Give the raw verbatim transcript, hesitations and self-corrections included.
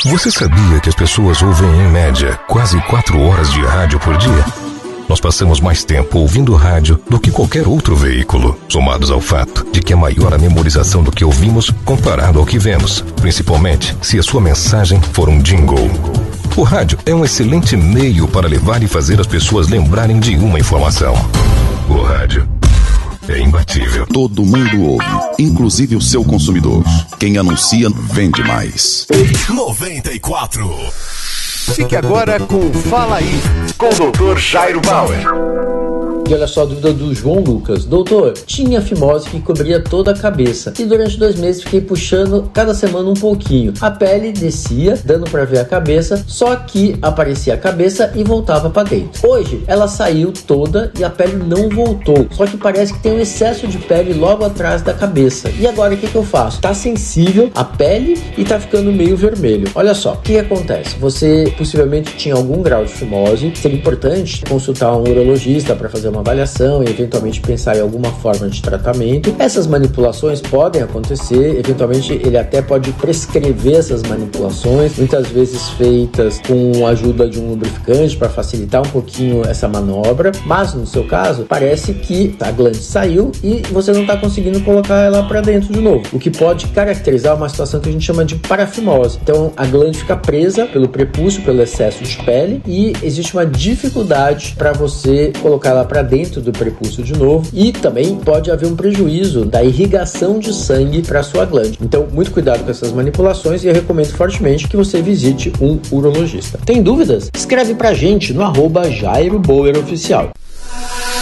Você sabia que as pessoas ouvem, em média, quase quatro horas de rádio por dia? Nós passamos mais tempo ouvindo rádio do que qualquer outro veículo, somados ao fato de que é maior a memorização do que ouvimos comparado ao que vemos, principalmente se a sua mensagem for um jingle. O rádio é um excelente meio para levar e fazer as pessoas lembrarem de uma informação. O rádio é imbatível. Todo mundo ouve, inclusive o seu consumidor. Quem anuncia, vende mais. noventa e quatro. Fique agora com Fala Aí, com o doutor Jairo Bauer. E olha só a dúvida do João Lucas. Doutor, tinha fimose que cobria toda a cabeça e durante dois meses fiquei puxando cada semana um pouquinho. A pele descia, dando para ver a cabeça, só que aparecia a cabeça e voltava para dentro. Hoje ela saiu toda e a pele não voltou, só que parece que tem um excesso de pele logo atrás da cabeça. E agora o que, que eu faço? Tá sensível a pele e tá ficando meio vermelho. Olha só, o que acontece? Você possivelmente tinha algum grau de fimose. Seria importante consultar um urologista para fazer uma avaliação e eventualmente pensar em alguma forma de tratamento. Essas manipulações podem acontecer, eventualmente ele até pode prescrever essas manipulações, muitas vezes feitas com a ajuda de um lubrificante para facilitar um pouquinho essa manobra, mas no seu caso parece que a glande saiu e você não está conseguindo colocar ela para dentro de novo, o que pode caracterizar uma situação que a gente chama de parafimose. Então a glande fica presa pelo prepúcio, pelo excesso de pele, e existe uma dificuldade para você colocar ela para dentro do prepúcio de novo, e também pode haver um prejuízo da irrigação de sangue para sua glande. Então, muito cuidado com essas manipulações e eu recomendo fortemente que você visite um urologista. Tem dúvidas? Escreve pra gente no arroba Jairo Bauer Oficial.